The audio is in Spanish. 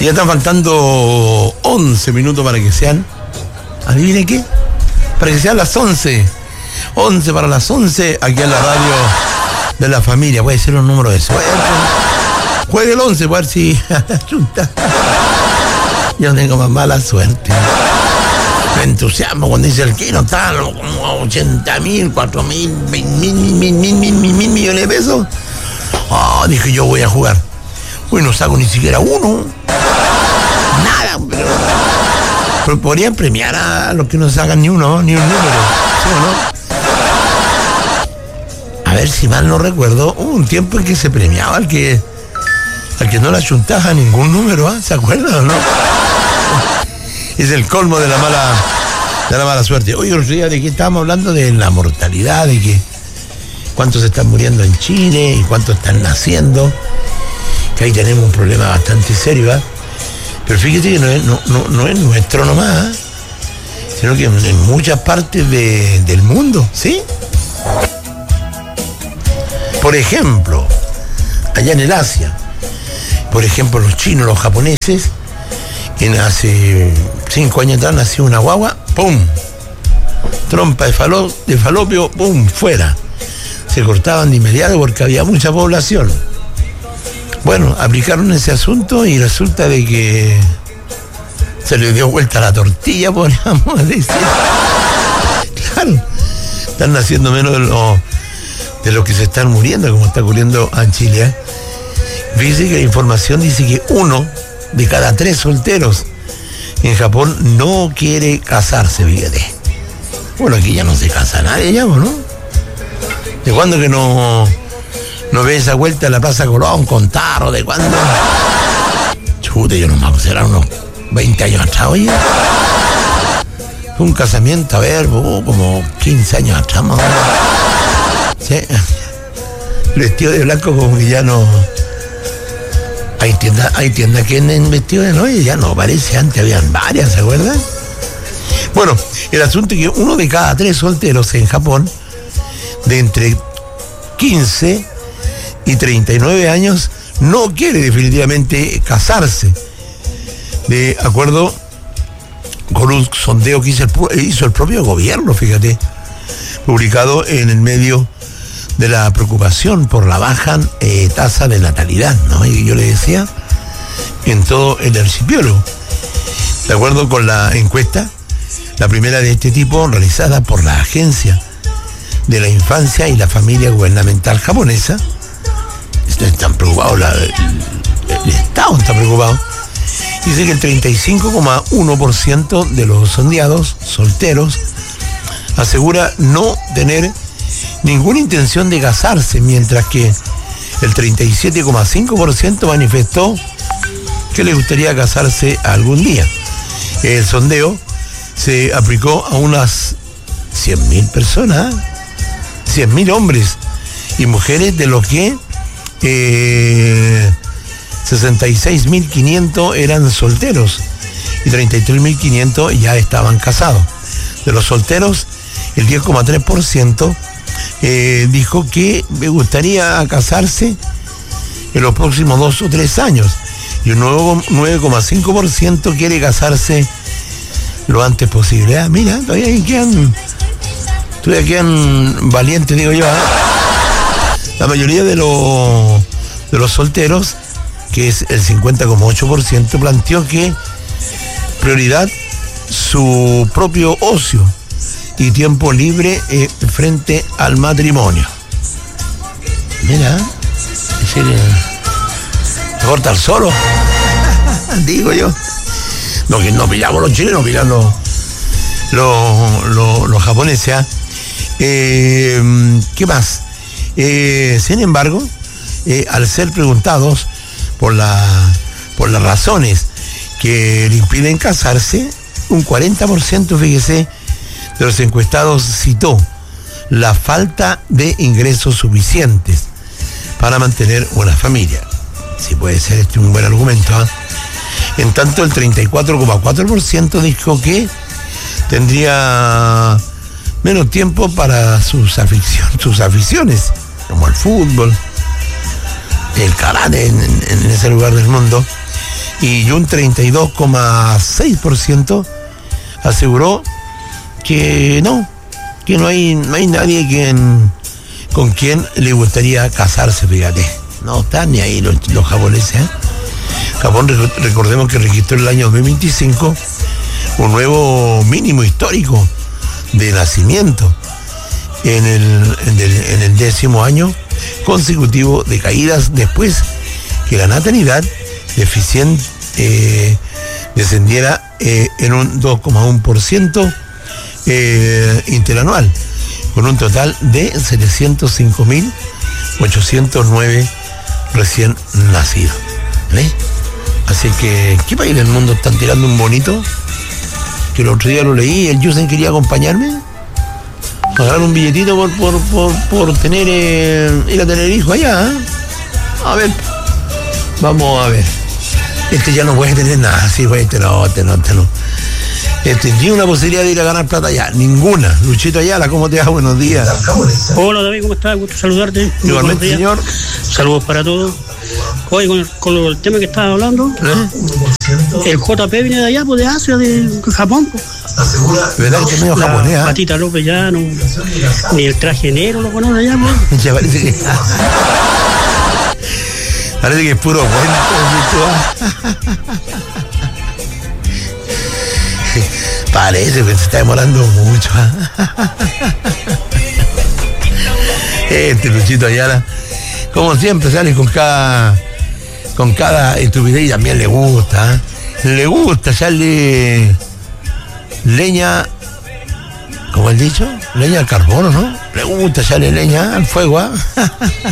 Ya están faltando 11 minutos para que sean, ¿adivine qué? Para que sean las 11. 11 para las 11, aquí en la radio de la familia. Puede ser un número de suerte. Juegue el 11, para ver si junta. Yo tengo más mala suerte. Me entusiasmo cuando dice el kilo, tal, como 80.000, 4.000, 20.000 millones de pesos. Oh, dije yo voy a jugar. Uy, no saco ni siquiera uno. Nada, pero podrían premiar a los que no sacan ni uno, ni un número. ¿Sí o no? A ver si mal no recuerdo, hubo un tiempo en que se premiaba al que no le achuntaba a ningún número, ¿eh? ¿Se acuerdan o no? Es el colmo de la mala suerte. Hoy otro día de que estábamos hablando de la mortalidad, de que cuántos están muriendo en Chile y cuántos están naciendo, que ahí tenemos un problema bastante serio, ¿eh? Pero fíjate que no es nuestro nomás, ¿eh? Sino que en muchas partes del mundo, ¿sí? Por ejemplo, allá en el Asia, por ejemplo, los chinos, los japoneses, hace 5 años atrás nació una guagua, ¡pum! Trompa de falopio, ¡pum! Fuera. Se cortaban de inmediato porque había mucha población. Bueno, aplicaron ese asunto y resulta de que se le dio vuelta la tortilla, podríamos decir. Claro, están naciendo menos de lo que se están muriendo, como está ocurriendo en Chile, ¿eh? Dice que la información dice que 1 de cada 3 solteros en Japón no quiere casarse, fíjate. Bueno, aquí ya no se casa nadie, ya, ¿no? ¿De cuándo que no ve esa vuelta a la Plaza Colón con tarro? ¿De cuándo? Chute, yo no me acuerdo, será unos 20 años atrás, oye. Fue un casamiento, a ver, como 15 años atrás, más o menos. Sí. El vestido de blanco como que ya no. Hay tiendas que en vestido de novia ya no parece, antes habían varias, ¿se acuerdan? Bueno, el asunto es que 1 de cada 3 solteros en Japón, de entre 15 y 39 años, no quiere definitivamente casarse. De acuerdo con un sondeo que hizo el propio gobierno, fíjate, publicado en el medio de la preocupación por la baja tasa de natalidad, ¿no? Y yo le decía, en todo el archipiélago. De acuerdo con la encuesta, la primera de este tipo, realizada por la Agencia de la Infancia y la Familia Gubernamental Japonesa, están preocupados, el Estado está preocupado, dice que el 35,1% de los sondeados solteros asegura no tener ninguna intención de casarse, mientras que el 37,5% manifestó que le gustaría casarse algún día. El sondeo se aplicó a unas 100.000 personas, 100.000 hombres y mujeres, de los que 66.500 eran solteros y 33.500 ya estaban casados. De los solteros, el 10,3% dijo que me gustaría casarse en los próximos 2 o 3 años, y un 9,5% quiere casarse lo antes posible. Ah, mira, todavía quedan valientes, digo yo, ¿eh? La mayoría de los solteros, que es el 50,8%, planteó que prioridad su propio ocio y tiempo libre frente al matrimonio. Mira, mejor estar solo, digo yo. No, que no pillamos los chilenos, pillan los japoneses, ¿eh? ¿Qué más? Sin embargo, al ser preguntados por las razones que le impiden casarse, un 40%, fíjese, de los encuestados citó la falta de ingresos suficientes para mantener una familia. Sí, puede ser este un buen argumento, ¿eh? En tanto, el 34,4% dijo que tendría menos tiempo para sus aficiones, como el fútbol, el karate en ese lugar del mundo, y un 32,6% aseguró que no hay nadie con quien le gustaría casarse, fíjate. No están ni ahí los japoneses, ¿eh? Japón, recordemos que registró en el año 2025 un nuevo mínimo histórico de nacimiento en el 10º año consecutivo de caídas, después que la natalidad descendiera en un 2,1% interanual, con un total de 705.809 recién nacidos. Así que, ¿qué país del mundo están tirando un bonito? Que el otro día lo leí, el Yusen quería acompañarme, pagar un billetito por tener ir a tener hijos allá, ¿eh? A ver, vamos a ver. Este ya no puede tener nada, sí, pues este no. Tiene una posibilidad de ir a ganar plata allá, ninguna. Luchito Ayala, ¿cómo te va? Buenos días. Hola David, ¿cómo estás? Gusto saludarte. Igualmente, señor. Saludos para todos. Hoy con el tema que estabas hablando, el JP viene de allá, pues de Asia, de Japón. Pues. ¿Verdad que es medio japonés? Patita López ya no, ni el traje negro lo conoce allá, pues. Ya parece que es puro cuento. Parece que se está demorando mucho. Este Luchito Ayala, como siempre, sale con cada estupidez y también le gusta. Le gusta echarle leña, como el dicho, leña al carbono, ¿no? Le gusta echarle leña al fuego, ¿ah?